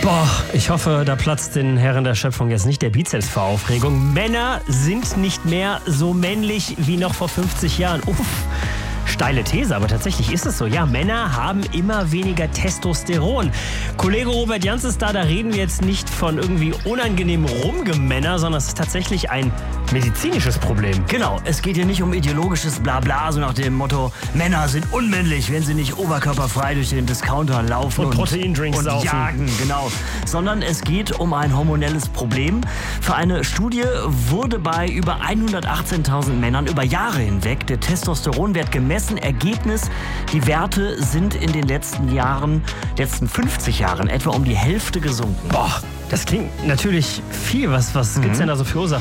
Boah, ich hoffe, da platzt den Herren der Schöpfung jetzt nicht der Bizeps vor Aufregung. Männer sind nicht mehr so männlich wie noch vor 50 Jahren. Uff. Steile These, aber tatsächlich ist es so. Ja, Männer haben immer weniger Testosteron. Kollege Robert Jans ist da reden wir jetzt nicht von irgendwie unangenehm Rumgemänner, sondern es ist tatsächlich ein medizinisches Problem. Genau, es geht hier nicht um ideologisches Blabla, so nach dem Motto, Männer sind unmännlich, wenn sie nicht oberkörperfrei durch den Discounter laufen und Proteindrinks und saufen. Jagen, genau. Sondern es geht um ein hormonelles Problem. Für eine Studie wurde bei über 118.000 Männern über Jahre hinweg der Testosteronwert gemessen. Ergebnis, die Werte sind in den letzten 50 Jahren etwa um die Hälfte gesunken. Boah, das klingt natürlich viel. Was gibt's denn da so für Ursachen?